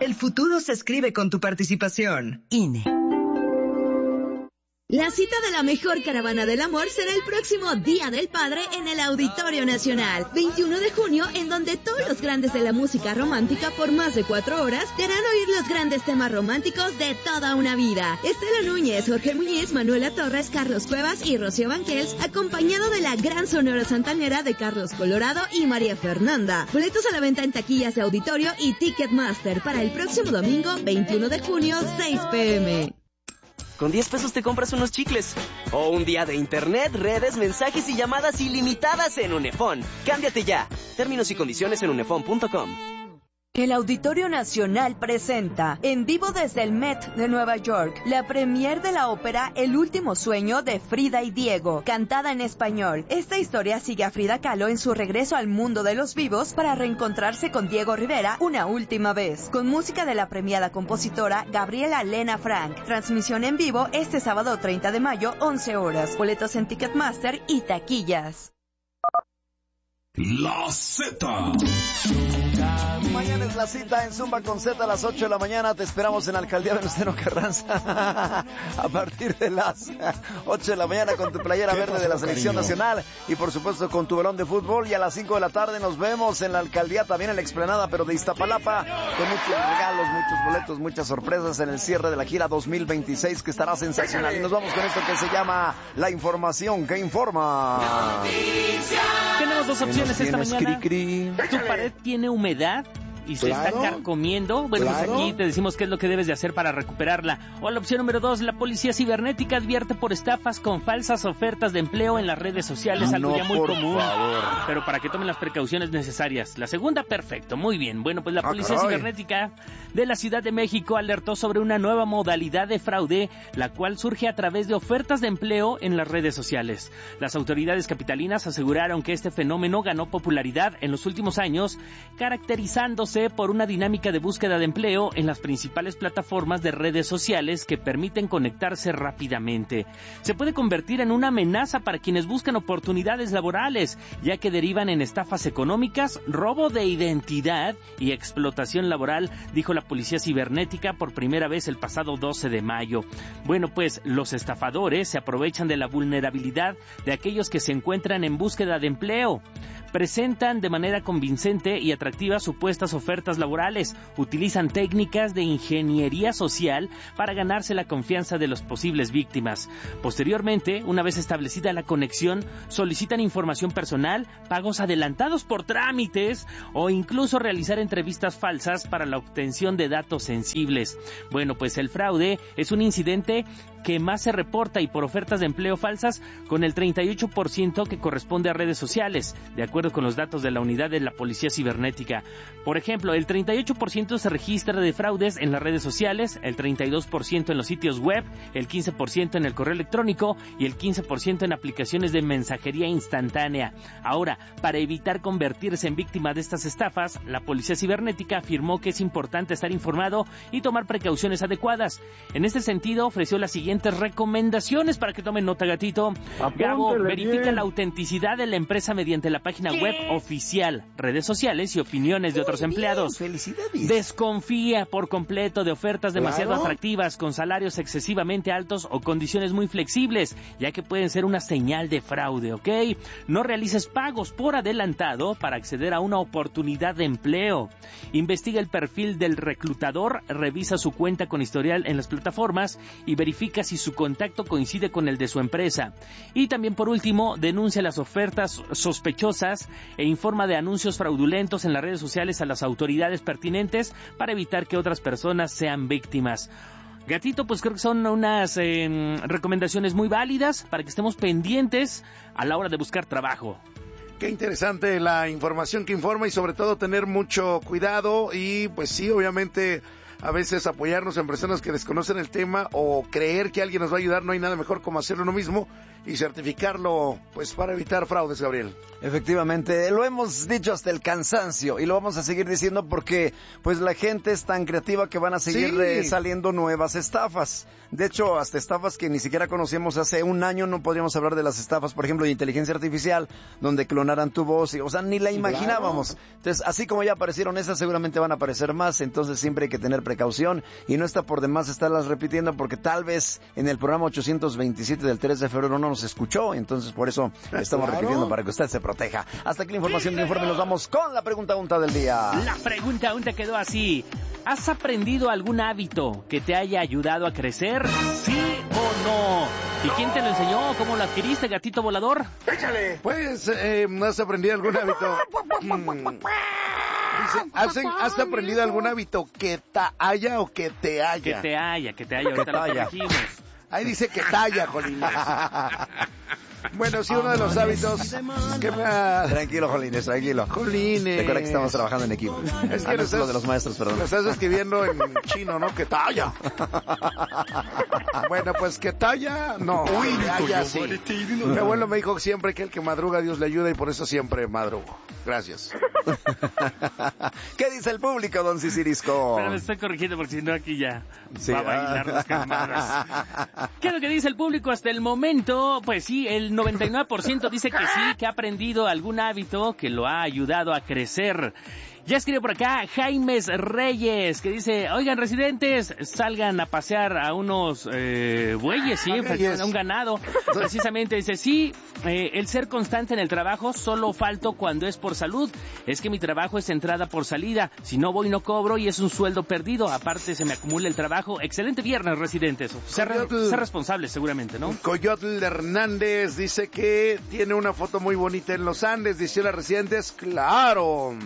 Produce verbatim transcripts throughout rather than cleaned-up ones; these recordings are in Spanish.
El futuro se escribe con tu participación. I N E. La cita de la mejor caravana del amor será el próximo Día del Padre en el Auditorio Nacional, veintiuno de junio, en donde todos los grandes de la música romántica por más de cuatro horas te harán oír los grandes temas románticos de toda una vida. Estela Núñez, Jorge Muñiz, Manuela Torres, Carlos Cuevas y Rocío Banquels, acompañado de la gran sonora santanera de Carlos Colorado y María Fernanda. Boletos a la venta en taquillas de Auditorio y Ticketmaster para el próximo domingo, veintiuno de junio, seis pe eme. Con diez pesos te compras unos chicles. O un día de internet, redes, mensajes y llamadas ilimitadas en Unefón. Cámbiate ya. Términos y condiciones en unefón punto com. El Auditorio Nacional presenta, en vivo desde el Met de Nueva York, la premier de la ópera El último sueño de Frida y Diego, cantada en español. Esta historia sigue a Frida Kahlo en su regreso al mundo de los vivos para reencontrarse con Diego Rivera una última vez, con música de la premiada compositora Gabriela Lena Frank. Transmisión en vivo este sábado treinta de mayo, once horas. Boletos en Ticketmaster y taquillas. La Z. Mañana es la cita en Zumba con Z a las ocho de la mañana. Te esperamos en la Alcaldía Venustiano Carranza a partir de las ocho de la mañana con tu playera verde de la Selección Nacional y por supuesto con tu balón de fútbol. Y a las cinco de la tarde nos vemos en la Alcaldía, también en la Explanada, pero de Iztapalapa, con muchos regalos, muchos boletos, muchas sorpresas en el cierre de la gira dos mil veintiséis, que estará sensacional. Y nos vamos con esto que se llama La Información que Informa. Tenemos dos opciones esta mañana. Cri, cri. Tu pared tiene humedad y se Claro, está carcomiendo. Bueno, claro. pues aquí te decimos qué es lo que debes de hacer para recuperarla. O la opción número dos, la policía cibernética advierte por estafas con falsas ofertas de empleo en las redes sociales, algo No, ya muy por común. favor. Pero para que tomen las precauciones necesarias. La segunda, perfecto, muy bien. Bueno, pues la Ah, policía caray. cibernética de la Ciudad de México alertó sobre una nueva modalidad de fraude, la cual surge a través de ofertas de empleo en las redes sociales. Las autoridades capitalinas aseguraron que este fenómeno ganó popularidad en los últimos años, caracterizándose por una dinámica de búsqueda de empleo en las principales plataformas de redes sociales que permiten conectarse rápidamente. Se puede convertir en una amenaza para quienes buscan oportunidades laborales, ya que derivan en estafas económicas, robo de identidad y explotación laboral, dijo la policía cibernética por primera vez el pasado doce de mayo. Bueno, pues los estafadores se aprovechan de la vulnerabilidad de aquellos que se encuentran en búsqueda de empleo. Presentan de manera convincente y atractiva supuestas ofertas laborales, utilizan técnicas de ingeniería social para ganarse la confianza de las posibles víctimas. Posteriormente, una vez establecida la conexión, solicitan información personal, pagos adelantados por trámites o incluso realizar entrevistas falsas para la obtención de datos sensibles. Bueno, pues el fraude es un incidente que más se reporta y por ofertas de empleo falsas, con el treinta y ocho por ciento que corresponde a redes sociales, de acuerdo con los datos de la unidad de la Policía Cibernética. Por ejemplo, el treinta y ocho por ciento se registra de fraudes en las redes sociales, el treinta y dos por ciento en los sitios web, el quince por ciento en el correo electrónico y el quince por ciento en aplicaciones de mensajería instantánea. Ahora, para evitar convertirse en víctima de estas estafas, la Policía Cibernética afirmó que es importante estar informado y tomar precauciones adecuadas. En este sentido, ofreció las siguientes recomendaciones para que tomen nota, gatito. Gabo, verifica bien. la autenticidad de la empresa mediante la página ¿Qué? web oficial, redes sociales y opiniones de otros Muy bien, empleados. felicidades. Desconfía por completo de ofertas demasiado Claro. atractivas, con salarios excesivamente altos o condiciones muy flexibles, ya que pueden ser una señal de fraude, ¿ok? No realices pagos por adelantado para acceder a una oportunidad de empleo. Investiga el perfil del reclutador, revisa su cuenta con historial en las plataformas y verifica si su contacto coincide con el de su empresa. Y también, por último, denuncia las ofertas sospechosas e informa de anuncios fraudulentos en las redes sociales a las autoridades pertinentes para evitar que otras personas sean víctimas. Gatito, pues creo que son unas eh, recomendaciones muy válidas para que estemos pendientes a la hora de buscar trabajo. Qué interesante la información que informa y sobre todo tener mucho cuidado y pues sí, obviamente a veces apoyarnos en personas que desconocen el tema o creer que alguien nos va a ayudar. No hay nada mejor como hacerlo uno mismo y certificarlo, pues para evitar fraudes, Gabriel. Efectivamente, lo hemos dicho hasta el cansancio y lo vamos a seguir diciendo porque pues la gente es tan creativa que van a seguir sí. eh, saliendo nuevas estafas. De hecho, hasta estafas que ni siquiera conocíamos hace un año no podríamos hablar de las estafas, por ejemplo, de inteligencia artificial, donde clonaran tu voz, y, o sea, ni la imaginábamos. Claro. Entonces, así como ya aparecieron esas, seguramente van a aparecer más, entonces siempre hay que tener precaución y no está por demás estarlas repitiendo porque tal vez en el programa ochocientos veintisiete del tres de febrero no nos escuchó, entonces por eso estamos claro. repitiendo para que usted se proteja. Hasta aquí la información de Informe, nos vamos con la pregunta unta del día. La pregunta unta quedó así: ¿has aprendido algún hábito que te haya ayudado a crecer? ¿Sí o no? ¿Y quién te lo enseñó? ¿Cómo lo adquiriste, gatito volador? ¡Échale! Pues, eh, ¿has aprendido algún hábito? Mm. Dice, ¿has, ¿has aprendido algún hábito que te haya o que te haya? Que te haya, que te haya, ahorita lo corregimos. Ahí dice que talla, Jolines. Bueno, sí, uno de los hábitos que me ha... Tranquilo, Jolines, tranquilo. Jolines. Recuerda que estamos trabajando en equipo. Es que ah, no es lo de los maestros, perdón. Lo estás escribiendo en chino, ¿no? Que talla. Bueno, pues que talla, no. Uy, talla sí. Mi abuelo me dijo siempre que el que madruga Dios le ayuda y por eso siempre madrugo. Gracias. ¿Qué dice el público, don Cicirisco? Pero me estoy corrigiendo porque si no aquí ya sí. va a bailar las campanas. ¿Qué es lo que dice el público hasta el momento? Pues sí, el noventa y nueve por ciento dice que sí, que ha aprendido algún hábito que lo ha ayudado a crecer. Ya escribe por acá Jaimes Reyes, que dice, oigan, residentes, salgan a pasear a unos eh, bueyes, sí, a un ganado. Precisamente dice, sí, eh, el ser constante en el trabajo, solo falto cuando es por salud. Es que mi trabajo es entrada por salida. Si no voy, no cobro y es un sueldo perdido. Aparte, se me acumula el trabajo. Excelente viernes, residentes. Ser, ser responsables, seguramente, ¿no? Coyotl Hernández dice que tiene una foto muy bonita en los Andes. Dice la residentes, claro.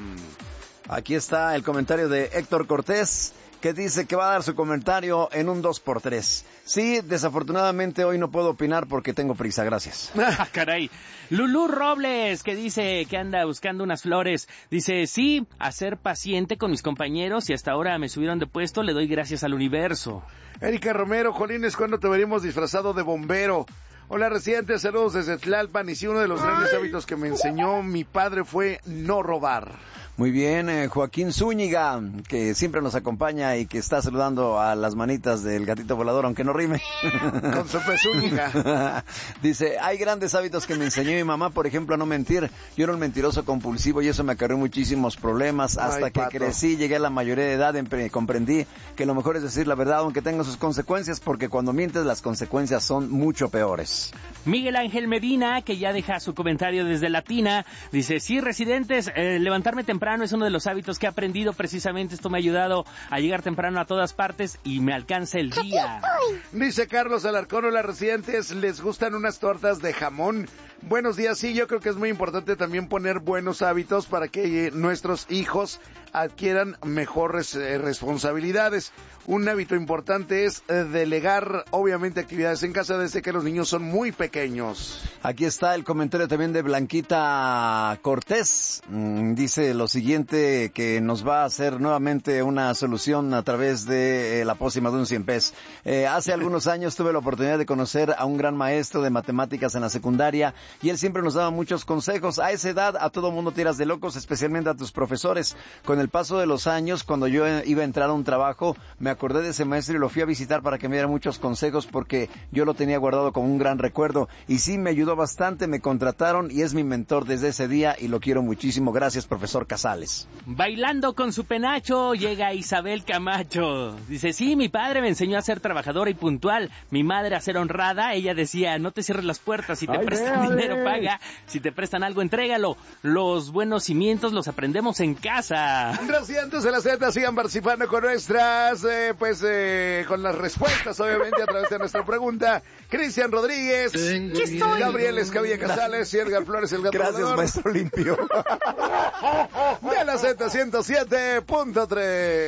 Aquí está el comentario de Héctor Cortés, que dice que va a dar su comentario en un dos por tres. Sí, desafortunadamente hoy no puedo opinar porque tengo prisa, gracias. Ah, caray. Lulú Robles, que dice que anda buscando unas flores. Dice, sí, a ser paciente con mis compañeros y hasta ahora me subieron de puesto, le doy gracias al universo. Erika Romero, Jolines, ¿cuándo te veríamos disfrazado de bombero? Hola, residentes, saludos desde Tlalpan. Y sí, uno de los grandes hábitos que me enseñó mi padre fue no robar. Muy bien, eh, Joaquín Zúñiga, que siempre nos acompaña y que está saludando a las manitas del gatito volador, aunque no rime. Con su Zúñiga. Dice, hay grandes hábitos que me enseñó mi mamá, por ejemplo, a no mentir. Yo era un mentiroso compulsivo y eso me acarreó muchísimos problemas. Hasta Ay, que pato. crecí, llegué a la mayoría de edad, empre- comprendí que lo mejor es decir la verdad, aunque tenga sus consecuencias, porque cuando mientes las consecuencias son mucho peores. Miguel Ángel Medina, que ya deja su comentario desde Latina, dice, sí, residentes, eh, levantarme temprano es uno de los hábitos que he aprendido. Precisamente esto me ha ayudado a llegar temprano a todas partes y me alcanza el día. Dice Carlos Alarcón, hola residentes, ¿les gustan unas tortas de jamón? Buenos días, sí, yo creo que es muy importante también poner buenos hábitos para que eh, nuestros hijos adquieran mejores eh, responsabilidades. Un hábito importante es eh, delegar, obviamente, actividades en casa desde que los niños son muy pequeños. Aquí está el comentario también de Blanquita Cortés. Mm, dice lo siguiente, que nos va a hacer nuevamente una solución a través de eh, la pócima de un cien pes. Eh, hace algunos años tuve la oportunidad de conocer a un gran maestro de matemáticas en la secundaria y él siempre nos daba muchos consejos. A esa edad a todo mundo tiras de locos, especialmente a tus profesores. Con el paso de los años, cuando yo iba a entrar a un trabajo, me acordé de ese maestro y lo fui a visitar para que me diera muchos consejos porque yo lo tenía guardado como un gran recuerdo. Y sí, me ayudó bastante, me contrataron y es mi mentor desde ese día y lo quiero muchísimo. Gracias, profesor Casales. Bailando con su penacho, llega Isabel Camacho. Dice, sí, mi padre me enseñó a ser trabajadora y puntual. Mi madre a ser honrada. Ella decía, no te cierres las puertas, si te Ay, prestan dale. dinero paga, si te prestan algo entrégalo. Los buenos cimientos los aprendemos en casa. Residentes de la Z, sigan participando con nuestras, eh, pues, eh, con las respuestas, obviamente, a través de nuestra pregunta. Cristian Rodríguez, Gabriel Escabilla Casales y Edgar Flores, el gato Gracias, volador. maestro limpio. De la Z ciento siete punto tres.